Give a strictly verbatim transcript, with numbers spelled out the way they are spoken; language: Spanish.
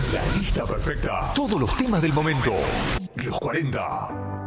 La lista perfecta. Todos los temas del momento. Los cuarenta.